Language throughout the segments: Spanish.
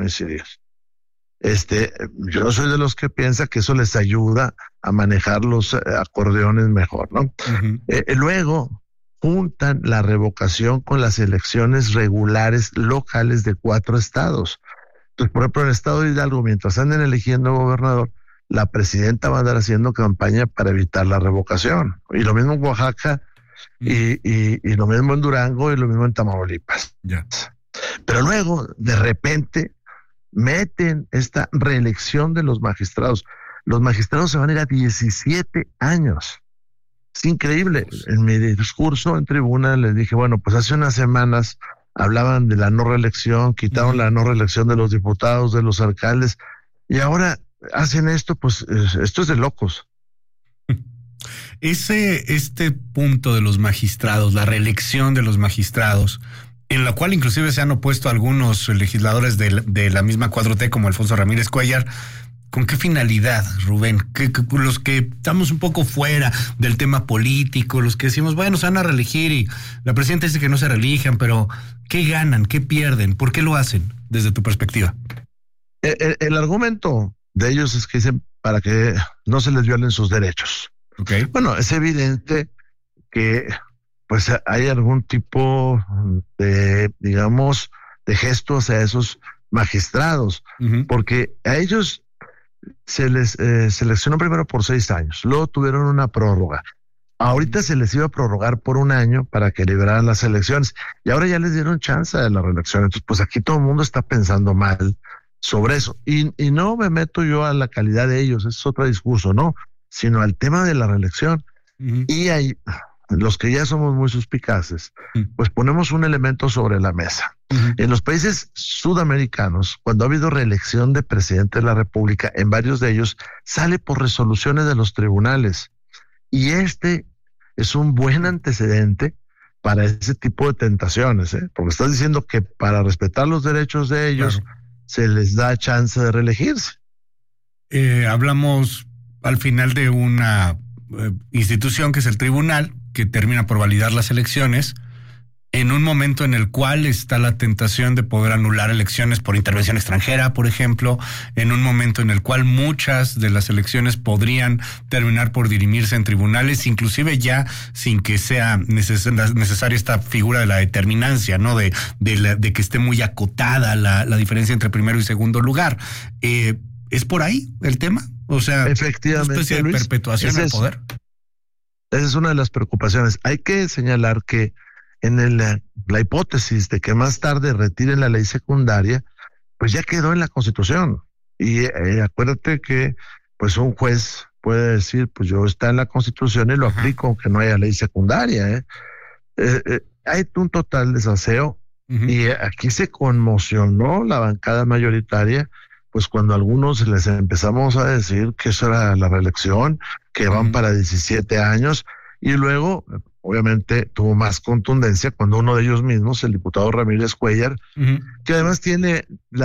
homicidios. Yo soy de los que piensa que eso les ayuda a manejar los acordeones mejor, ¿no? Uh-huh. Luego juntan la revocación con las elecciones regulares locales de 4 estados. Entonces, por ejemplo, en el estado de Hidalgo, mientras anden eligiendo gobernador, la presidenta va a andar haciendo campaña para evitar la revocación. Y lo mismo en Oaxaca, y lo mismo en Durango, y lo mismo en Tamaulipas. Yeah. Pero luego, de repente, meten esta reelección de los magistrados. Los magistrados se van a ir a 17 años. Es increíble. En mi discurso en tribuna les dije, bueno, pues hace unas semanas hablaban de la no reelección, quitaron la no reelección de los diputados, de los alcaldes, y ahora hacen esto, pues esto es de locos. Este punto de los magistrados, la reelección de los magistrados, en la cual inclusive se han opuesto algunos legisladores de la misma 4T, como Alfonso Ramírez Cuéllar, ¿con qué finalidad, Rubén? Los que estamos un poco fuera del tema político, los que decimos, bueno, se van a reelegir y la presidenta dice que no se reelijan, pero ¿qué ganan? ¿Qué pierden? ¿Por qué lo hacen desde tu perspectiva? El argumento de ellos es que dicen para que no se les violen sus derechos. Okay. Bueno, es evidente que pues hay algún tipo de, digamos, de gesto hacia esos magistrados, porque a ellos se les seleccionó primero por 6 años, luego tuvieron una prórroga. Ahorita se les iba a prorrogar por 1 año para que liberaran las elecciones, y ahora ya les dieron chance de la reelección. Entonces, pues aquí todo el mundo está pensando mal sobre eso. Y no me meto yo a la calidad de ellos, es otro discurso, ¿no? Sino al tema de la reelección. Y hay los que ya somos muy suspicaces, pues ponemos un elemento sobre la mesa. En los países sudamericanos, cuando ha habido reelección de presidente de la República, en varios de ellos sale por resoluciones de los tribunales. Y este es un buen antecedente para ese tipo de tentaciones, porque estás diciendo que para respetar los derechos de ellos, se les da chance de reelegirse. Hablamos al final de una institución que es el tribunal, que termina por validar las elecciones, en un momento en el cual está la tentación de poder anular elecciones por intervención extranjera, por ejemplo, en un momento en el cual muchas de las elecciones podrían terminar por dirimirse en tribunales, inclusive ya sin que sea necesaria esta figura de la determinancia, ¿no? De que esté muy acotada la diferencia entre primero y segundo lugar. ¿Es por ahí el tema? O sea, efectivamente, una especie de Luis, perpetuación al poder. Esa es una de las preocupaciones. Hay que señalar que en la hipótesis de que más tarde retiren la ley secundaria, pues ya quedó en la Constitución. Y acuérdate que pues un juez puede decir, pues yo está en la Constitución y lo aplico aunque no haya ley secundaria. Hay un total desaseo y aquí se conmocionó la bancada mayoritaria, pues cuando a algunos les empezamos a decir que eso era la reelección, que van para 17 años, y luego obviamente tuvo más contundencia cuando uno de ellos mismos, el diputado Ramírez Cuéllar, que además tiene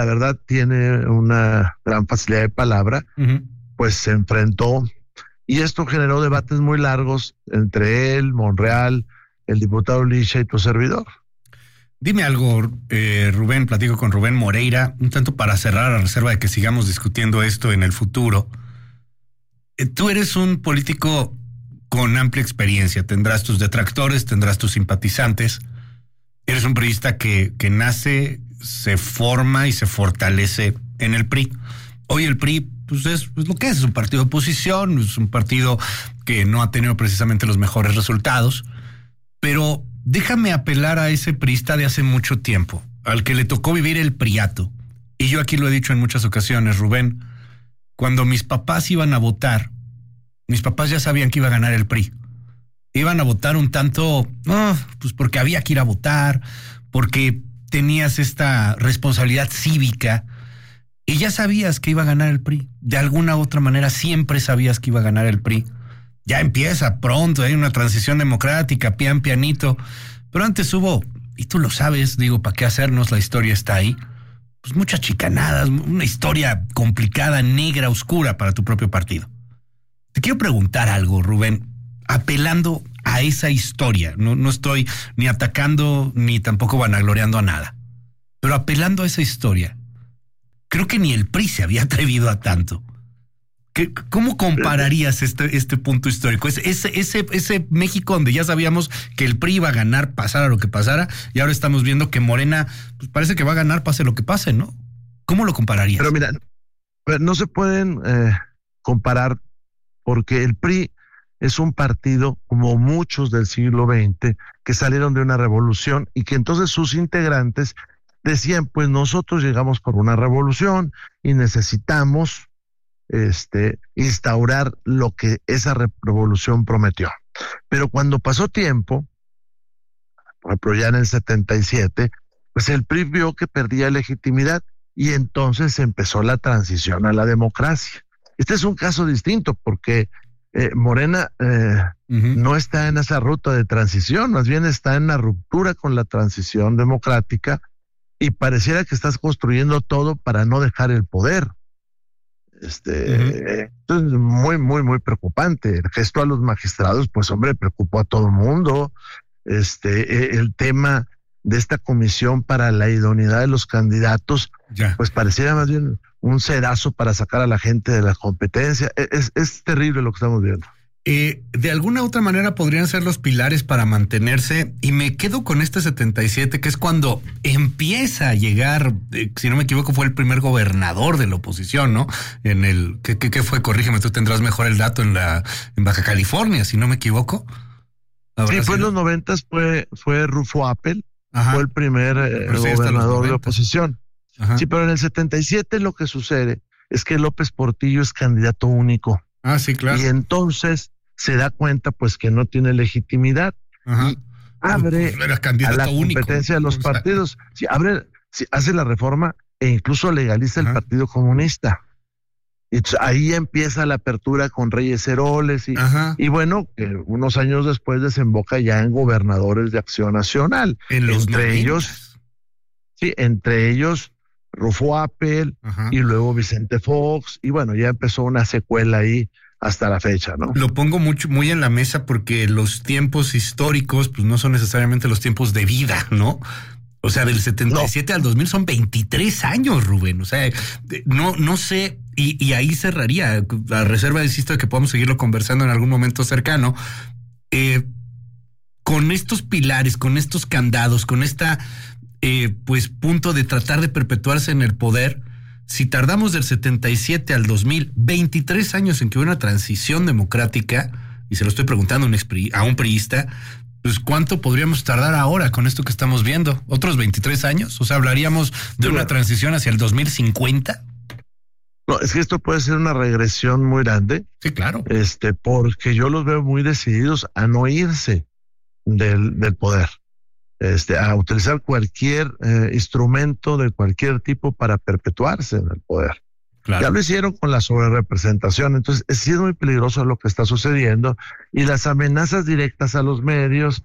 una gran facilidad de palabra, pues se enfrentó, y esto generó debates muy largos entre él, Monreal, el diputado Licha y tu servidor. Dime algo, Rubén, platico con Rubén Moreira, un tanto para cerrar a reserva de que sigamos discutiendo esto en el futuro. Tú eres un político con amplia experiencia, tendrás tus detractores, tendrás tus simpatizantes. Eres un periodista que nace, se forma y se fortalece en el PRI. Hoy el PRI pues es lo que es un partido de oposición, es un partido que no ha tenido precisamente los mejores resultados, pero déjame apelar a ese priista de hace mucho tiempo, al que le tocó vivir el priato. Y yo aquí lo he dicho en muchas ocasiones, Rubén, cuando mis papás iban a votar, mis papás ya sabían que iba a ganar el PRI. Iban a votar un tanto, pues porque había que ir a votar, porque tenías esta responsabilidad cívica y ya sabías que iba a ganar el PRI. De alguna u otra manera siempre sabías que iba a ganar el PRI. Ya empieza pronto, hay una transición democrática, pianito. Pero antes hubo, y tú lo sabes, digo, ¿para qué hacernos? La historia está ahí. Pues muchas chicanadas, una historia complicada, negra, oscura para tu propio partido. Te quiero preguntar algo, Rubén, apelando a esa historia. No estoy ni atacando ni tampoco vanagloriando a nada, pero apelando a esa historia. creo que ni el PRI se había atrevido a tanto. ¿Cómo compararías este punto histórico? Ese México donde ya sabíamos que el PRI iba a ganar, pasara lo que pasara, y ahora estamos viendo que Morena, pues parece que va a ganar, pase lo que pase, ¿no? ¿Cómo lo compararías? Pero mira, no se pueden comparar, porque el PRI es un partido, como muchos del siglo XX, que salieron de una revolución y que entonces sus integrantes decían, pues nosotros llegamos por una revolución y necesitamos instaurar lo que esa revolución prometió. Pero cuando pasó tiempo, por ejemplo ya en el 77, pues el PRI vio que perdía legitimidad y entonces empezó la transición a la democracia. Este es un caso distinto porque Morena no está en esa ruta de transición, más bien está en la ruptura con la transición democrática y pareciera que estás construyendo todo para no dejar el poder. Esto es muy, muy, muy preocupante. El gesto a los magistrados, pues hombre, preocupó a todo el mundo. El tema de esta comisión para la idoneidad de los candidatos, pues pareciera más bien un sedazo para sacar a la gente de la competencia. Es terrible lo que estamos viendo. De alguna otra manera podrían ser los pilares para mantenerse, y me quedo con este 77, que es cuando empieza a llegar, si no me equivoco, fue el primer gobernador de la oposición, ¿no? ¿Qué fue? Corrígeme, tú tendrás mejor el dato en Baja California, si no me equivoco. Sí, fue en los 90, fue Rufo Appel, fue el primer gobernador de oposición. Ajá. Sí, pero en el 77 lo que sucede es que López Portillo es candidato único. Ah, sí, claro. Y entonces se da cuenta pues que no tiene legitimidad. Ajá. Y abre a la competencia de los partidos. Sí, hace la reforma e incluso legaliza el Partido Comunista. Y ahí empieza la apertura con Reyes Heroles y bueno, unos años después desemboca ya en gobernadores de Acción Nacional. Entre ellos Rufo Appel y luego Vicente Fox, y bueno, ya empezó una secuela ahí hasta la fecha, ¿no? Lo pongo muy en la mesa porque los tiempos históricos pues no son necesariamente los tiempos de vida, ¿no? O sea, del 77 al 2000 son 23 años, Rubén. O sea, no sé, y ahí cerraría, a reserva, insisto, de que podamos seguirlo conversando en algún momento cercano. Con estos pilares, con estos candados, con esta pues punto de tratar de perpetuarse en el poder, si tardamos del 77 al 2000, 23 años en que hubo una transición democrática, y se lo estoy preguntando a un priista, pues ¿cuánto podríamos tardar ahora con esto que estamos viendo? ¿Otros 23 años? O sea, ¿hablaríamos de una transición hacia el 2050? No, es que esto puede ser una regresión muy grande. Sí, claro. Porque yo los veo muy decididos a no irse del poder. A utilizar cualquier instrumento de cualquier tipo para perpetuarse en el poder. Claro. Ya lo hicieron con la sobrerepresentación, entonces sí es muy peligroso lo que está sucediendo, y las amenazas directas a los medios,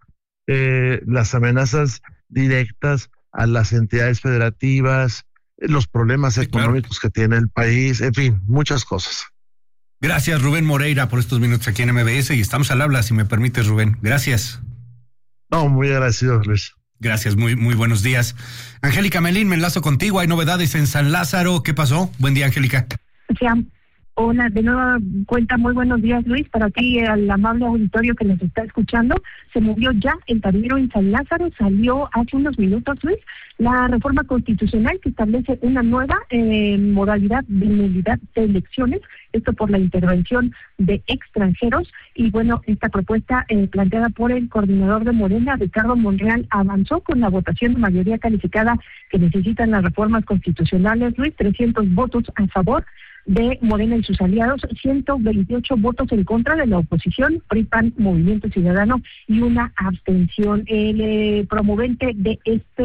las amenazas directas a las entidades federativas, los problemas económicos que tiene el país, en fin, muchas cosas. Gracias, Rubén Moreira, por estos minutos aquí en MBS, y estamos al habla, si me permites, Rubén. Gracias. No, muy agradecido, Luis. Gracias, muy buenos días. Angélica Melín, me enlazo contigo. Hay novedades en San Lázaro. ¿Qué pasó? Buen día, Angélica. Sí, hola, de nueva cuenta, muy buenos días, Luis. Para ti, al amable auditorio que nos está escuchando, se movió ya el tablero en San Lázaro. Salió hace unos minutos, Luis, la reforma constitucional que establece una nueva modalidad de nulidad de elecciones, esto por la intervención de extranjeros. Y bueno, esta propuesta planteada por el coordinador de Morena, Ricardo Monreal, avanzó con la votación de mayoría calificada que necesitan las reformas constitucionales, Luis, 300 votos a favor de Morena y sus aliados, 128 votos en contra de la oposición, PRI, PAN, Movimiento Ciudadano, y una abstención. El promovente de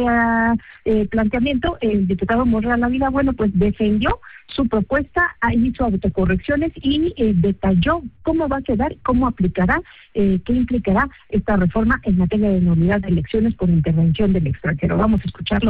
este planteamiento, el diputado Monreal Ávila, bueno, pues defendió su propuesta, hizo autocorrecciones y detalló cómo va a quedar, cómo aplicará, qué implicará esta reforma en materia de nulidad de elecciones por intervención del extranjero. Vamos a escucharlo.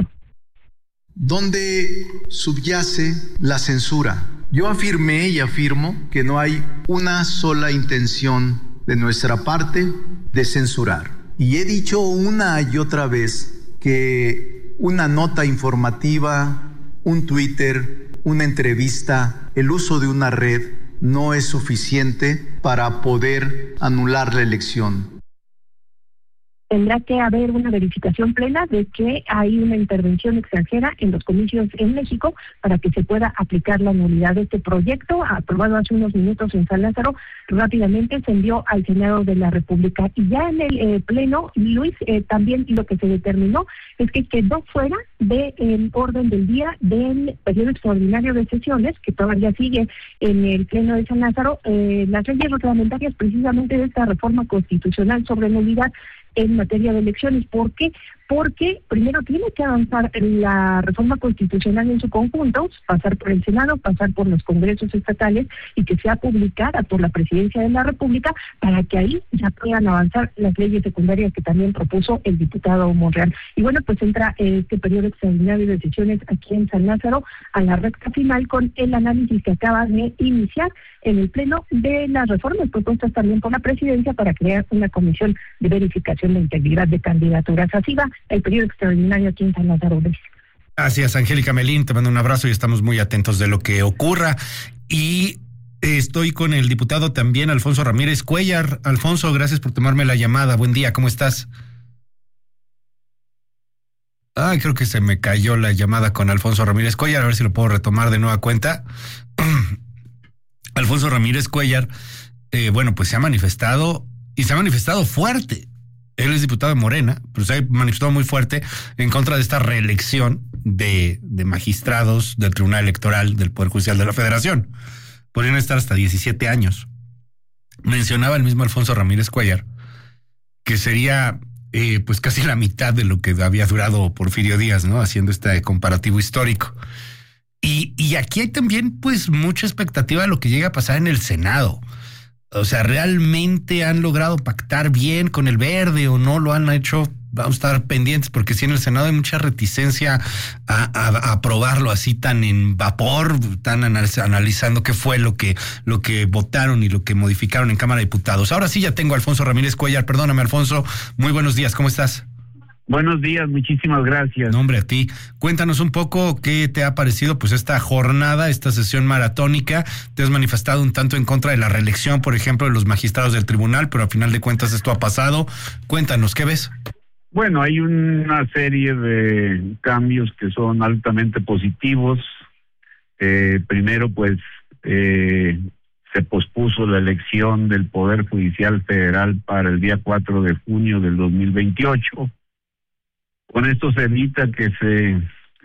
¿Dónde subyace la censura? Yo afirmé y afirmo que no hay una sola intención de nuestra parte de censurar. Y he dicho una y otra vez que una nota informativa, un Twitter, una entrevista, el uso de una red no es suficiente para poder anular la elección. Tendrá que haber una verificación plena de que hay una intervención extranjera en los comicios en México para que se pueda aplicar la nulidad de este proyecto, aprobado hace unos minutos en San Lázaro. Rápidamente se envió al Senado de la República. Y ya en el Pleno, Luis, también lo que se determinó es que quedó fuera del orden del día del periodo extraordinario de sesiones, que todavía sigue en el Pleno de San Lázaro, las leyes reglamentarias precisamente de esta reforma constitucional sobre nulidad en materia de elecciones. ¿Por qué? Porque primero tiene que avanzar la reforma constitucional en su conjunto, pasar por el Senado, pasar por los congresos estatales y que sea publicada por la Presidencia de la República para que ahí ya puedan avanzar las leyes secundarias que también propuso el diputado Monreal. Y bueno, pues entra este periodo extraordinario de sesiones aquí en San Lázaro a la recta final con el análisis que acaba de iniciar en el Pleno de las reformas propuestas también por la Presidencia para crear una comisión de verificación de integridad de candidaturas. Así va el periodo extraordinario aquí en San Lázaro. Gracias, Angélica Melín, te mando un abrazo y estamos muy atentos de lo que ocurra. Y estoy con el diputado también, Alfonso Ramírez Cuéllar. Alfonso, gracias por tomarme la llamada. Buen día, ¿cómo estás? Creo que se me cayó la llamada con Alfonso Ramírez Cuéllar, a ver si lo puedo retomar de nueva cuenta. Alfonso Ramírez Cuéllar, bueno, pues se ha manifestado y se ha manifestado fuerte. Él es diputado de Morena, pero se ha manifestado muy fuerte en contra de esta reelección de magistrados del Tribunal Electoral del Poder Judicial de la Federación. Podrían estar hasta 17 años. Mencionaba el mismo Alfonso Ramírez Cuéllar que sería pues casi la mitad de lo que había durado Porfirio Díaz, ¿no? Haciendo este comparativo histórico. Y aquí hay también pues mucha expectativa de lo que llega a pasar en el Senado. O sea, ¿realmente han logrado pactar bien con el Verde o no lo han hecho? Vamos a estar pendientes porque sí, en el Senado hay mucha reticencia a aprobarlo así tan en vapor, tan analizando qué fue lo que votaron y lo que modificaron en Cámara de Diputados. Ahora sí ya tengo a Alfonso Ramírez Cuéllar. Perdóname, Alfonso. Muy buenos días. ¿Cómo estás? Buenos días, muchísimas gracias. No, hombre, a ti. Cuéntanos un poco qué te ha parecido pues esta jornada, esta sesión maratónica. Te has manifestado un tanto en contra de la reelección, por ejemplo, de los magistrados del tribunal, pero a final de cuentas esto ha pasado. Cuéntanos, ¿qué ves? Bueno, hay una serie de cambios que son altamente positivos. Primero, pues, se pospuso la elección del Poder Judicial Federal para el día 4 de junio del 2028. Con esto se evita que se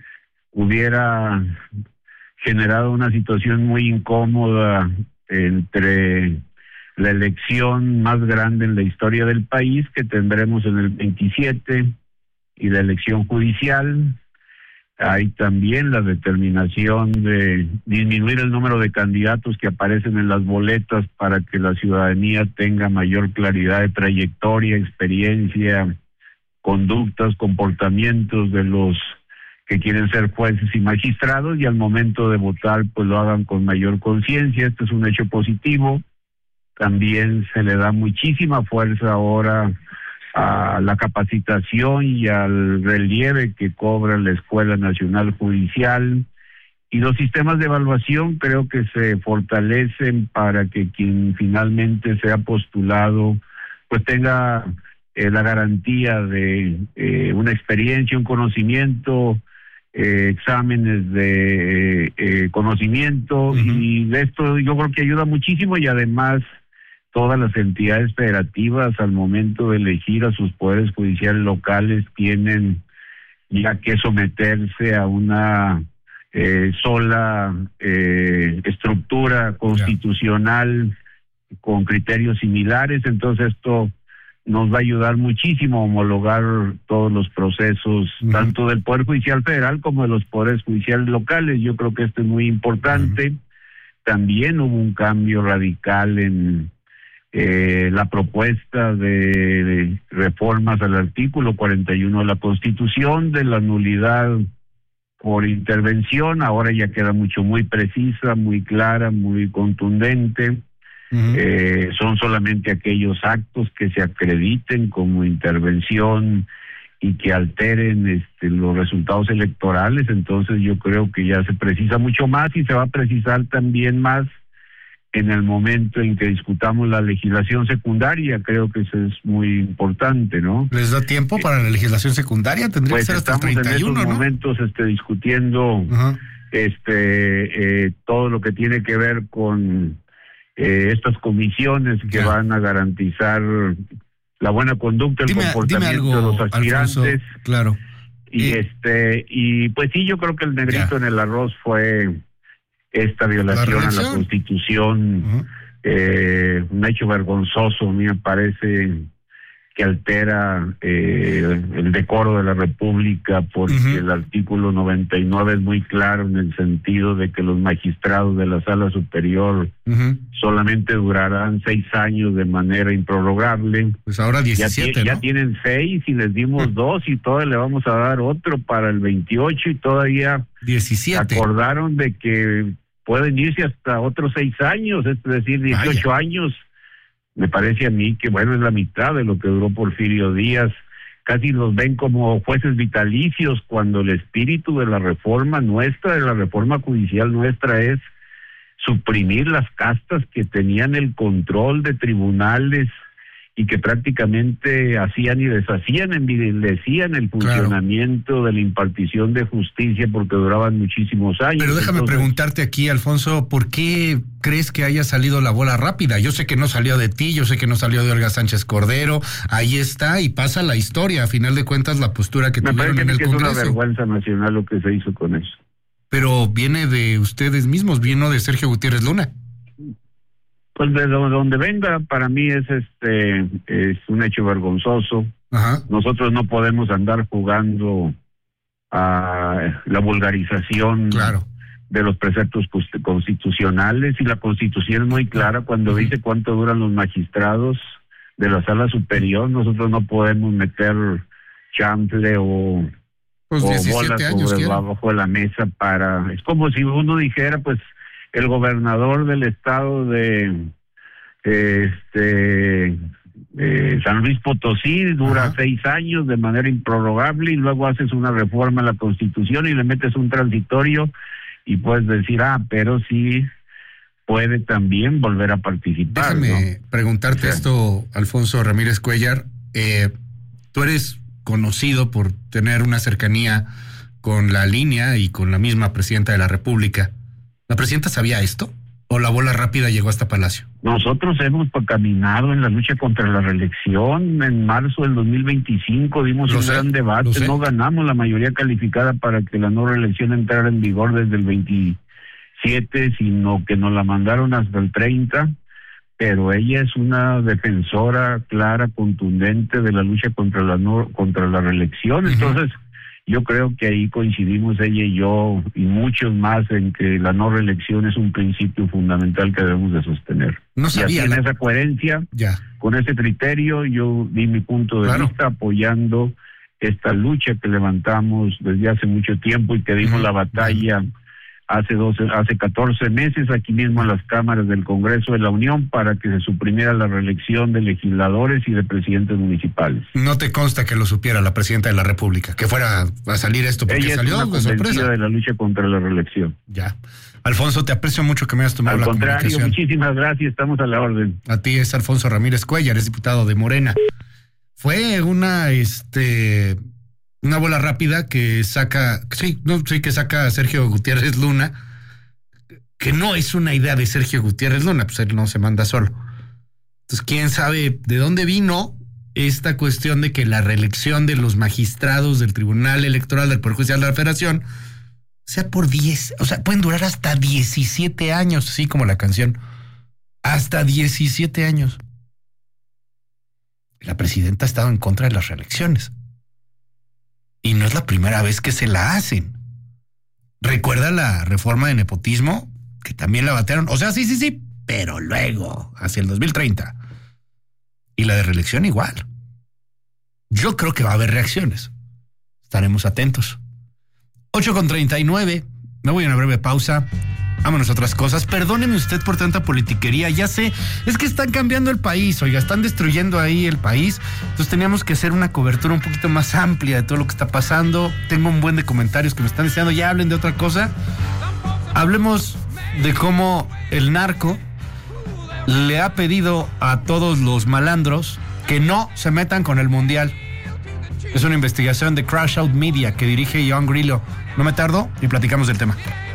hubiera generado una situación muy incómoda entre la elección más grande en la historia del país, que tendremos en el 27, y la elección judicial. Hay también la determinación de disminuir el número de candidatos que aparecen en las boletas para que la ciudadanía tenga mayor claridad de trayectoria, experiencia, conductas, comportamientos de los que quieren ser jueces y magistrados, y al momento de votar pues lo hagan con mayor conciencia. Este es un hecho positivo. También se le da muchísima fuerza ahora a la capacitación y al relieve que cobra la Escuela Nacional Judicial, y los sistemas de evaluación creo que se fortalecen para que quien finalmente sea postulado pues tenga la garantía de una experiencia, un conocimiento, exámenes de conocimiento, y de esto yo creo que ayuda muchísimo. Y además todas las entidades federativas al momento de elegir a sus poderes judiciales locales tienen ya que someterse a una sola estructura constitucional con criterios similares. Entonces esto nos va a ayudar muchísimo a homologar todos los procesos, tanto del Poder Judicial Federal como de los poderes judiciales locales. Yo creo que esto es muy importante. También hubo un cambio radical en la propuesta de reformas al artículo 41 de la Constitución, de la nulidad por intervención. Ahora ya queda muy precisa, muy clara, muy contundente. Son solamente aquellos actos que se acrediten como intervención y que alteren los resultados electorales. Entonces yo creo que ya se precisa mucho más y se va a precisar también más en el momento en que discutamos la legislación secundaria. Creo que eso es muy importante, ¿no? ¿Les da tiempo para la legislación secundaria? Tendría que ser hasta el 31, en estos momentos discutiendo todo lo que tiene que ver con estas comisiones que van a garantizar la buena conducta, el comportamiento de los aspirantes. Alfonso, claro. Y pues sí, yo creo que el negrito en el arroz fue esta violación a la Constitución, un hecho vergonzoso. A mí me parece que altera el decoro de la República, porque el artículo 99 es muy claro en el sentido de que los magistrados de la Sala Superior solamente durarán 6 años de manera improrrogable. Pues ahora 17, ya ¿no? tienen 6 y les dimos 2 y todavía le vamos a dar otro para el 28 y todavía 17. Acordaron de que pueden irse hasta otros 6 años, es decir, 18 años. Me parece a mí que, bueno, es la mitad de lo que duró Porfirio Díaz. Casi los ven como jueces vitalicios, cuando el espíritu de la reforma nuestra, de la reforma judicial nuestra, es suprimir las castas que tenían el control de tribunales y que prácticamente hacían y deshacían, envilecían el funcionamiento de la impartición de justicia, porque duraban muchísimos años. Pero déjame preguntarte aquí, Alfonso, ¿por qué crees que haya salido la bola rápida? Yo sé que no salió de ti, yo sé que no salió de Olga Sánchez Cordero, ahí está y pasa la historia, a final de cuentas la postura que tuvieron en el Congreso. Es una vergüenza nacional lo que se hizo con eso. Pero viene de ustedes mismos, vino de Sergio Gutiérrez Luna. Pues de donde venga, para mí es un hecho vergonzoso. Nosotros no podemos andar jugando a la vulgarización de los preceptos constitucionales, y la Constitución es muy clara cuando dice cuánto duran los magistrados de la Sala Superior. Nosotros no podemos meter chanfle o bolas sobre abajo de la mesa para... Es como si uno dijera, pues, el gobernador del estado de San Luis Potosí dura 6 años de manera improrrogable, y luego haces una reforma a la Constitución y le metes un transitorio y puedes decir, pero sí puede también volver a participar. Déjame preguntarte esto, Alfonso Ramírez Cuéllar. Tú eres conocido por tener una cercanía con la línea y con la misma presidenta de la República. ¿La presidenta sabía esto o la bola rápida llegó hasta Palacio? Nosotros hemos caminado en la lucha contra la reelección. En marzo del 2025 dimos un gran debate. No ganamos la mayoría calificada para que la no reelección entrara en vigor desde el 27, sino que nos la mandaron hasta el 30. Pero ella es una defensora clara, contundente de la lucha contra la reelección. Entonces, yo creo que ahí coincidimos ella y yo y muchos más en que la no reelección es un principio fundamental que debemos de sostener. No sabía. Y así, en esa coherencia, con ese criterio, yo di mi punto de vista apoyando esta lucha que levantamos desde hace mucho tiempo y que dimos la batalla hace 14 meses aquí mismo en las cámaras del Congreso de la Unión para que se suprimiera la reelección de legisladores y de presidentes municipales. No te consta que lo supiera la presidenta de la República, que fuera a salir esto, porque ella salió es una convencida de la lucha contra la reelección. Ya. Alfonso, te aprecio mucho que me hayas tomado la comunicación. Al contrario, muchísimas gracias, estamos a la orden. A ti es Alfonso Ramírez Cuéllar, es diputado de Morena. Fue una bola rápida que saca a Sergio Gutiérrez Luna, que no es una idea de Sergio Gutiérrez Luna, pues él no se manda solo. Entonces, quién sabe de dónde vino esta cuestión de que la reelección de los magistrados del Tribunal Electoral del Poder Judicial de la Federación sea por 10, o sea, pueden durar hasta 17 años, así como la canción, hasta 17 años. La presidenta ha estado en contra de las reelecciones. Y no es la primera vez que se la hacen. ¿Recuerda la reforma de nepotismo? Que también la batearon. O sea, sí, pero luego, hacia el 2030. Y la de reelección igual. Yo creo que va a haber reacciones. Estaremos atentos. 8:39. Me voy a una breve pausa. vámonos a otras cosas. Perdóneme usted por tanta politiquería, ya sé, es que están cambiando el país, oiga, están destruyendo ahí el país, entonces teníamos que hacer una cobertura un poquito más amplia de todo lo que está pasando. Tengo un buen de comentarios que me están diciendo, ya hablen de otra cosa. Hablemos de cómo el narco le ha pedido a todos los malandros que no se metan con el mundial. Es una investigación de Crash Out Media que dirige John Grillo. No me tardo y platicamos del tema.